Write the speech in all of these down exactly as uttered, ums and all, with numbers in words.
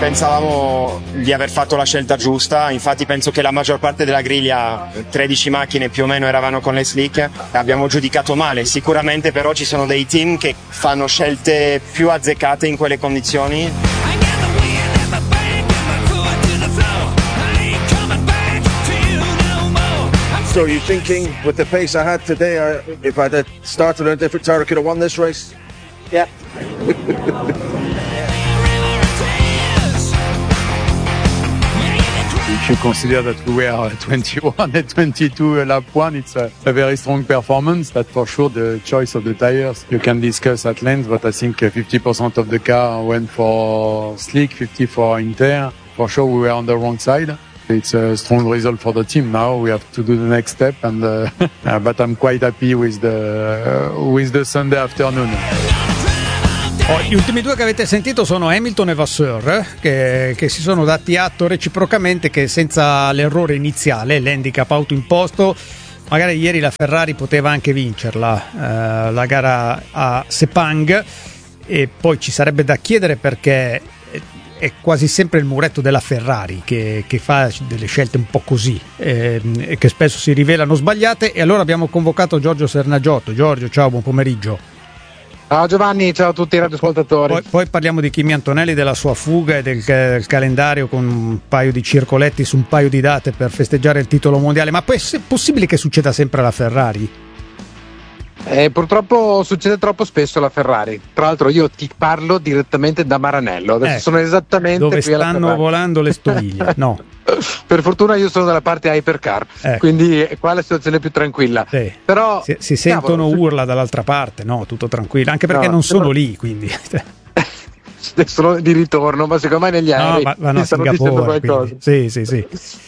pensavamo di aver fatto la scelta giusta, infatti penso che la maggior parte della griglia, tredici macchine più o meno, eravamo con le slick e abbiamo giudicato male. Sicuramente però ci sono dei team che fanno scelte più azzeccate in quelle condizioni. So you're thinking, with the pace I had today, I, if I had started on a different tire, I could have won this race? Yeah. If you consider that we were twenty-one and twenty-two lap one, it's a, a very strong performance. But for sure, the choice of the tires you can discuss at length. But I think fifty percent of the car went for slick, fifty for Inter. For sure, we were on the wrong side. It's a strong result for the team. Now we have to do the next step, and uh, but I'm quite happy with the uh, with the Sunday afternoon. Oh, gli ultimi due che avete sentito sono Hamilton e Vasseur, che, che si sono dati atto reciprocamente che senza l'errore iniziale, l'handicap autoimposto, magari ieri la Ferrari poteva anche vincerla, eh, la gara a Sepang, e poi ci sarebbe da chiedere perché è quasi sempre il muretto della Ferrari che, che fa delle scelte un po' così eh, e che spesso si rivelano sbagliate. E allora abbiamo convocato Giorgio Sernagiotto. Giorgio, ciao, buon pomeriggio. Ciao Giovanni, ciao a tutti i radioascoltatori. Poi, poi parliamo di Kimi Antonelli, della sua fuga e del, del calendario con un paio di circoletti su un paio di date per festeggiare il titolo mondiale. Ma poi è possibile che succeda sempre alla Ferrari? Eh, purtroppo succede troppo spesso alla Ferrari. Tra l'altro io ti parlo direttamente da Maranello. Adesso eh, sono esattamente dove qui alla stanno Ferrari. volando le stoviglie. No. Per fortuna io sono dalla parte hypercar, eh. quindi qua la situazione è più tranquilla. Sì. Però si, si sentono cavolo, urla dall'altra parte, no? Tutto tranquillo, anche perché no, non sono però... lì, quindi sono di ritorno, ma secondo me negli aerei no, vanno a stanno dicendo Singapore, qualcosa. Sì, sì, sì.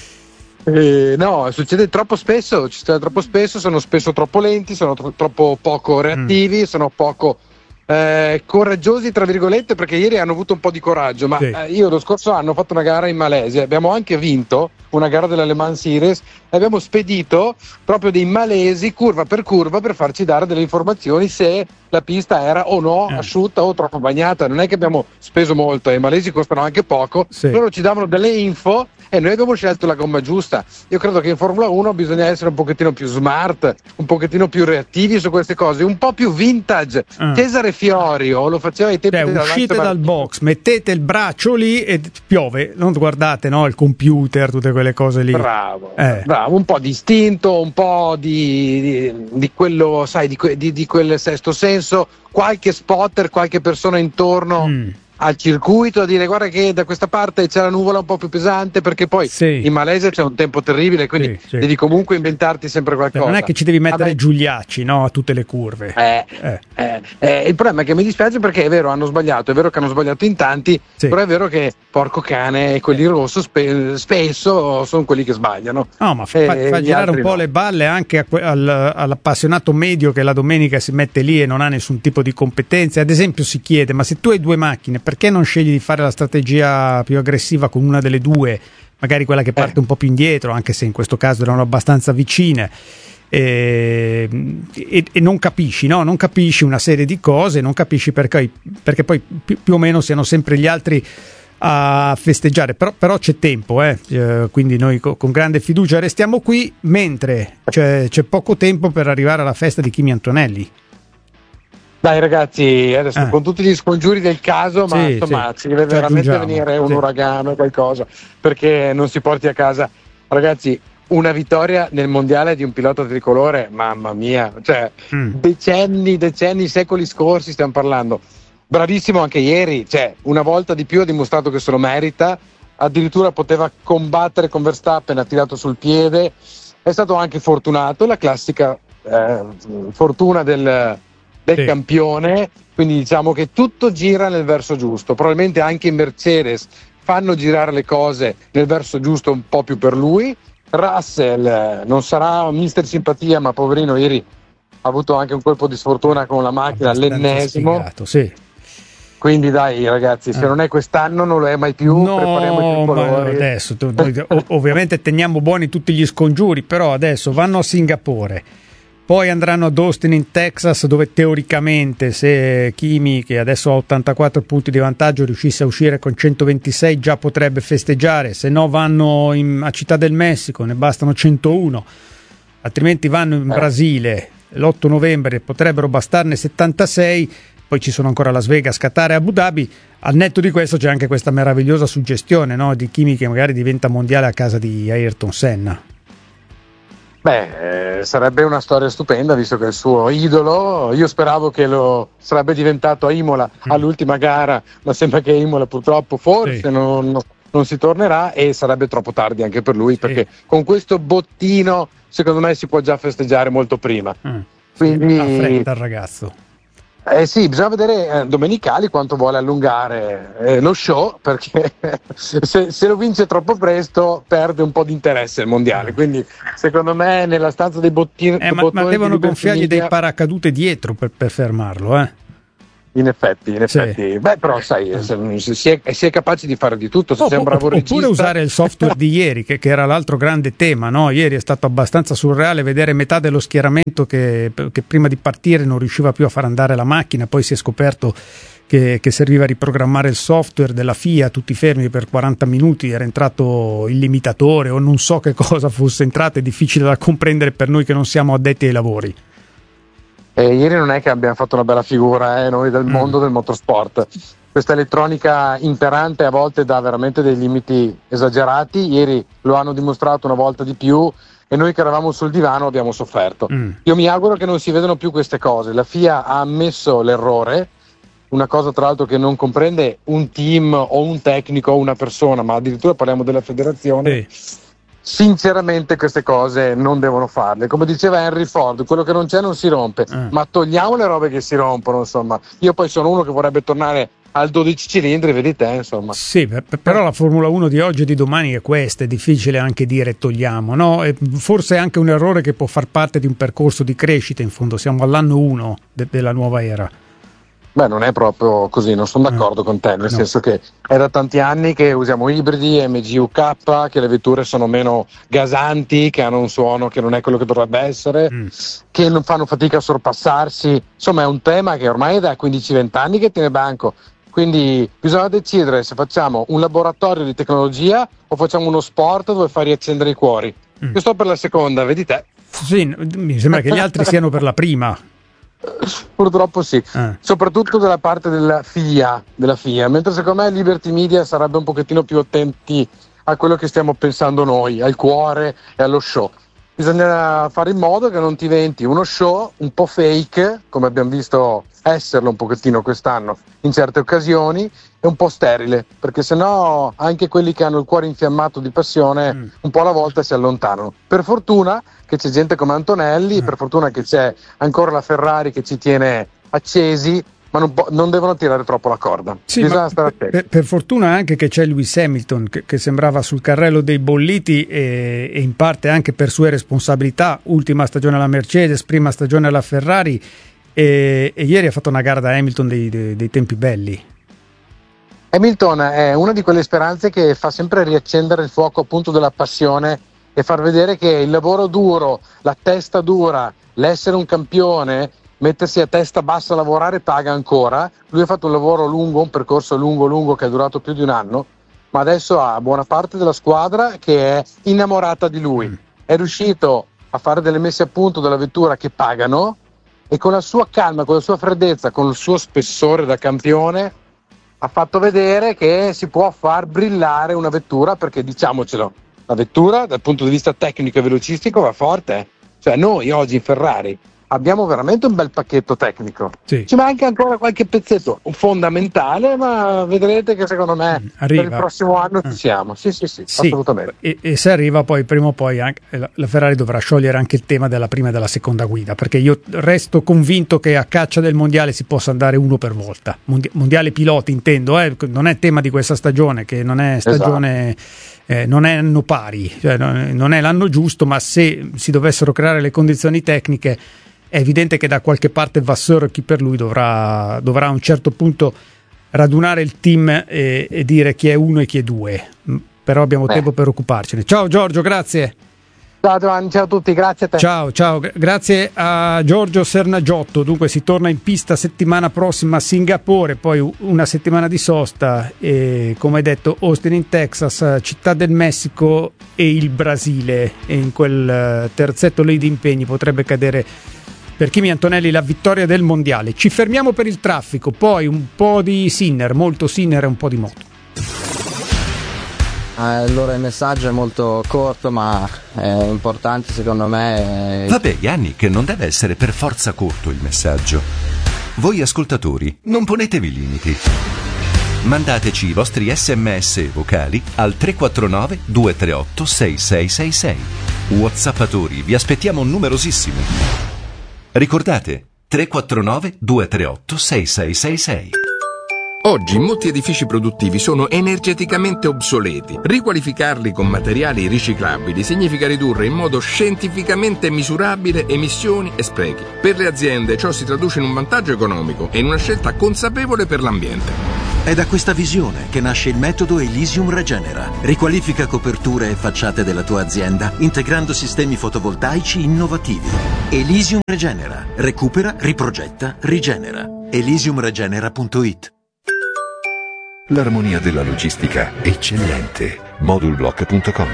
Eh, no, succede troppo spesso, ci succede troppo spesso, sono spesso troppo lenti, sono tro- troppo poco reattivi, mm. sono poco eh, coraggiosi, tra virgolette, perché ieri hanno avuto un po' di coraggio, ma sì. eh, io lo scorso anno ho fatto una gara in Malesia, abbiamo anche vinto una gara della Le Mans Series e abbiamo spedito proprio dei malesi curva per curva per farci dare delle informazioni se la pista era o no eh. asciutta o troppo bagnata. Non è che abbiamo speso molto, i malesi costano anche poco, sì. loro ci davano delle info e noi abbiamo scelto la gomma giusta. Io credo che in Formula uno bisogna essere un pochettino più smart, un pochettino più reattivi su queste cose, un po' più vintage. Mm. Cesare Fiorio lo faceva ai tempi cioè, della uscite dal box, mettete il braccio lì e piove, non guardate, no, il computer, tutte quelle cose lì. Bravo, eh. bravo, un po' di istinto, un po' di, di, di quello, sai, di, que, di, di quel sesto senso, qualche spotter, qualche persona intorno mm. al circuito a dire guarda che da questa parte c'è la nuvola un po' più pesante, perché poi sì. in Malesia c'è un tempo terribile, quindi sì, sì. devi comunque inventarti sempre qualcosa. Non è che ci devi mettere Vabbè. Giuliacci, no, a tutte le curve. Eh, eh. Eh, eh, il problema è che mi dispiace perché è vero, hanno sbagliato, è vero che hanno sbagliato in tanti, sì. però è vero che porco cane, quelli rosso spe- spesso sono quelli che sbagliano. No, ma fa, eh, fa girare un po' no. le balle anche a que- al, all'appassionato medio che la domenica si mette lì e non ha nessun tipo di competenze. Ad esempio si chiede, ma se tu hai due macchine, perché non scegli di fare la strategia più aggressiva con una delle due, magari quella che parte eh. un po' più indietro, anche se in questo caso erano abbastanza vicine, e, e, e non capisci, no? Non capisci una serie di cose, non capisci perché, perché poi più, più o meno siano sempre gli altri a festeggiare, però, però c'è tempo, eh? Eh, quindi noi co- con grande fiducia restiamo qui, mentre c'è, c'è poco tempo per arrivare alla festa di Kimi Antonelli. Dai ragazzi, adesso eh. con tutti gli scongiuri del caso, ma sì, insomma sì. ci deve veramente venire un sì. uragano o qualcosa perché non si porti a casa. Ragazzi, una vittoria nel mondiale di un pilota tricolore, mamma mia, cioè mm. decenni, decenni, secoli scorsi stiamo parlando. Bravissimo anche ieri, cioè una volta di più ha dimostrato che se lo merita, addirittura poteva combattere con Verstappen, ha tirato sul piede, è stato anche fortunato, la classica eh, fortuna del del sì. campione, quindi diciamo che tutto gira nel verso giusto. Probabilmente anche in Mercedes fanno girare le cose nel verso giusto un po' più per lui. Russell eh, non sarà un mister simpatia, ma poverino ieri ha avuto anche un colpo di sfortuna con la macchina, l'ennesimo. Sfigato, sì. Quindi dai ragazzi, se eh. non è quest'anno non lo è mai più, no, prepariamo i tricolori. Adesso noi, ovviamente teniamo buoni tutti gli scongiuri, però adesso vanno a Singapore, Poi andranno ad Austin in Texas, dove teoricamente se Kimi, che adesso ha ottantaquattro punti di vantaggio, riuscisse a uscire con centoventisei già potrebbe festeggiare, se no vanno in, a Città del Messico, ne bastano centouno, altrimenti vanno in Brasile l'otto novembre, potrebbero bastarne settantasei, poi ci sono ancora Las Vegas, Qatar e Abu Dhabi. Al netto di questo c'è anche questa meravigliosa suggestione, no, di Kimi che magari diventa mondiale a casa di Ayrton Senna. Beh, eh, sarebbe una storia stupenda, visto che è il suo idolo. Io speravo che lo sarebbe diventato a Imola mm. all'ultima gara, ma sembra che Imola purtroppo forse sì. non, non si tornerà, e sarebbe troppo tardi anche per lui, sì. perché con questo bottino secondo me si può già festeggiare molto prima. Mm. Quindi ha fretta il ragazzo. Eh sì, bisogna vedere eh, Domenicali quanto vuole allungare eh, lo show, perché se, se lo vince troppo presto perde un po' di interesse il mondiale, quindi secondo me nella stanza dei bottini eh, ma, ma devono gonfiargli dei paracadute dietro per, per fermarlo, eh. In effetti, in effetti, sì. Beh, però sai, se, si, è, si è capaci di fare di tutto, se oh, sei un bravo regista. Oppure usare il software di ieri, che, che era l'altro grande tema, no? Ieri è stato abbastanza surreale vedere metà dello schieramento che, che prima di partire non riusciva più a far andare la macchina, poi si è scoperto che, che serviva a riprogrammare il software della F I A, tutti fermi per quaranta minuti, era entrato il limitatore o non so che cosa fosse entrato, è difficile da comprendere per noi che non siamo addetti ai lavori. Eh, ieri non è che abbiamo fatto una bella figura eh, noi del mm. mondo del motorsport. Questa elettronica imperante a volte dà veramente dei limiti esagerati. Ieri lo hanno dimostrato una volta di più e noi che eravamo sul divano abbiamo sofferto. Mm. Io mi auguro che non si vedano più queste cose. La F I A ha ammesso l'errore, una cosa tra l'altro che non comprende un team o un tecnico o una persona, ma addirittura parliamo della federazione. Sì. Sinceramente queste cose non devono farle, come diceva Henry Ford, quello che non c'è non si rompe, eh. ma togliamo le robe che si rompono, insomma. Io poi sono uno che vorrebbe tornare al dodici cilindri, vedi te, insomma. Sì, però la Formula uno di oggi e di domani è questa, è difficile anche dire togliamo, no? E forse è anche un errore che può far parte di un percorso di crescita, in fondo siamo all'anno uno de- della nuova era. Beh, non è proprio così, non sono d'accordo no. con te, nel no. senso che è da tanti anni che usiamo ibridi, M G U K, che le vetture sono meno gasanti, che hanno un suono che non è quello che dovrebbe essere, mm. che non fanno fatica a sorpassarsi, insomma è un tema che ormai è da quindici venti anni che tiene banco, quindi bisogna decidere se facciamo un laboratorio di tecnologia o facciamo uno sport dove far riaccendere i cuori. Mm. Io sto per la seconda, vedi te. Sì, mi sembra che gli altri siano per la prima. Purtroppo sì, eh. soprattutto dalla parte della F I A, della F I A, mentre secondo me Liberty Media sarebbe un pochettino più attenti a quello che stiamo pensando noi, al cuore e allo show. Bisogna fare in modo che non diventi uno show un po' fake, come abbiamo visto esserlo un pochettino quest'anno in certe occasioni, e un po' sterile, perché sennò anche quelli che hanno il cuore infiammato di passione mm. un po' alla volta si allontanano. Per fortuna che c'è gente come Antonelli, mm. per fortuna che c'è ancora la Ferrari che ci tiene accesi, ma non, po- non devono tirare troppo la corda. Sì, bisogna stare attenti. Per, per fortuna anche che c'è Lewis Hamilton che, che sembrava sul carrello dei bolliti e, e in parte anche per sue responsabilità, ultima stagione alla Mercedes, prima stagione alla Ferrari, e, e ieri ha fatto una gara da Hamilton dei, dei, dei tempi belli. Hamilton è una di quelle speranze che fa sempre riaccendere il fuoco appunto della passione e far vedere che il lavoro duro, la testa dura, l'essere un campione, mettersi a testa bassa a lavorare paga ancora. Lui ha fatto un lavoro lungo, un percorso lungo lungo che è durato più di un anno, ma adesso ha buona parte della squadra che è innamorata di lui. È riuscito a fare delle messe a punto della vettura che pagano, e con la sua calma, con la sua freddezza, con il suo spessore da campione ha fatto vedere che si può far brillare una vettura, perché diciamocelo, la vettura dal punto di vista tecnico e velocistico va forte, cioè noi oggi in Ferrari abbiamo veramente un bel pacchetto tecnico, sì. Ci manca ancora qualche pezzetto fondamentale, ma vedrete che secondo me arriva. Per il prossimo anno ci siamo, sì sì sì, sì. assolutamente. E, e se arriva poi prima o poi anche, la, la Ferrari dovrà sciogliere anche il tema della prima e della seconda guida, perché io resto convinto che a caccia del mondiale si possa andare uno per volta, Mondi- mondiale piloti intendo, eh? Non è tema di questa stagione, che non è stagione esatto. eh, non è anno pari, cioè non, non è l'anno giusto, ma se si dovessero creare le condizioni tecniche è evidente che da qualche parte Vasseur, chi per lui, dovrà, dovrà a un certo punto radunare il team e, e dire chi è uno e chi è due. Però abbiamo Beh. tempo per occuparcene. Ciao Giorgio, grazie. Ciao Giovanni, ciao a tutti, grazie a te. Ciao, ciao, grazie a Giorgio Sernagiotto. Dunque si torna in pista settimana prossima a Singapore, poi una settimana di sosta e, come hai detto, Austin in Texas, Città del Messico e il Brasile, e in quel terzetto lì di impegni potrebbe cadere per Kimi Antonelli la vittoria del mondiale. Ci fermiamo per il traffico, poi un po' di Sinner, molto Sinner e un po' di moto. Allora il messaggio è molto corto ma è importante secondo me. Vabbè Yannick, non deve essere per forza corto il messaggio. Voi ascoltatori non ponetevi limiti. Mandateci i vostri sms vocali al tre quattro nove due tre otto sei sei sei sei. Whatsappatori, vi aspettiamo numerosissimi. Ricordate tre quattro nove due tre otto sei sei sei sei. Oggi molti edifici produttivi sono energeticamente obsoleti. Riqualificarli con materiali riciclabili significa ridurre in modo scientificamente misurabile emissioni e sprechi. Per le aziende ciò si traduce in un vantaggio economico e in una scelta consapevole per l'ambiente. È da questa visione che nasce il metodo Elysium Regenera. Riqualifica coperture e facciate della tua azienda integrando sistemi fotovoltaici innovativi. Elysium Regenera. Recupera, riprogetta, rigenera. elysium regenera punto it. L'armonia della logistica eccellente. modulblock punto com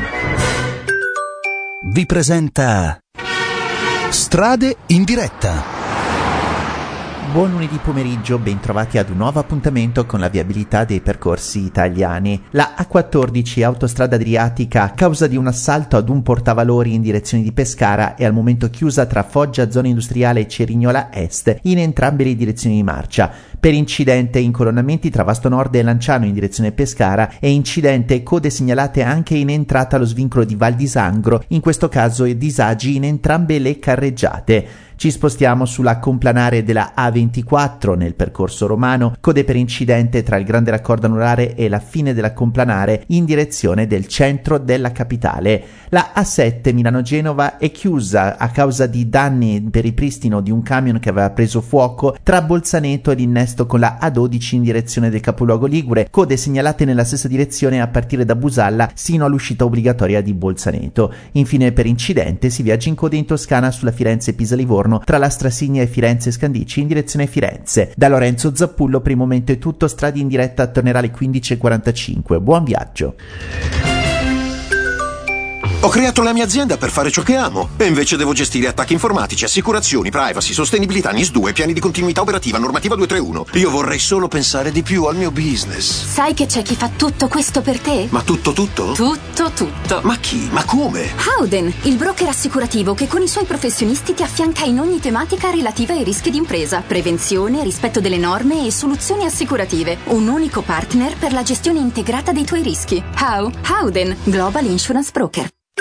vi presenta Strade in diretta. Buon lunedì pomeriggio, bentrovati ad un nuovo appuntamento con la viabilità dei percorsi italiani. La A quattordici autostrada adriatica, a causa di un assalto ad un portavalori in direzione di Pescara, è al momento chiusa tra Foggia zona industriale e Cerignola Est in entrambe le direzioni di marcia. Per incidente incolonnamenti tra Vasto Nord e Lanciano in direzione Pescara e incidente code segnalate anche in entrata allo svincolo di Val di Sangro, in questo caso disagi in entrambe le carreggiate. Ci spostiamo sulla complanare della A ventiquattro nel percorso romano, code per incidente tra il Grande Raccordo Anulare e la fine della complanare in direzione del centro della capitale. La A sette Milano-Genova è chiusa a causa di danni per ripristino di un camion che aveva preso fuoco tra Bolzaneto e l'innesto con la A dodici in direzione del capoluogo ligure, code segnalate nella stessa direzione a partire da Busalla sino all'uscita obbligatoria di Bolzaneto. Infine per incidente si viaggia in coda in Toscana sulla Firenze-Pisa-Livorno tra la Strasigna e Firenze Scandici in direzione Firenze. Da Lorenzo Zappullo per il momento è tutto, Strade in diretta tornerà alle quindici e quarantacinque. Buon viaggio. Ho creato la mia azienda per fare ciò che amo e invece devo gestire attacchi informatici, assicurazioni, privacy, sostenibilità, N I S due, piani di continuità operativa, normativa duecentotrentuno. Io vorrei solo pensare di più al mio business. Sai che c'è chi fa tutto questo per te? Ma tutto tutto? Tutto tutto. Ma chi? Ma come? Howden, il broker assicurativo che con i suoi professionisti ti affianca in ogni tematica relativa ai rischi d'impresa, prevenzione, rispetto delle norme e soluzioni assicurative. Un unico partner per la gestione integrata dei tuoi rischi. How? Howden, Global Insurance Broker.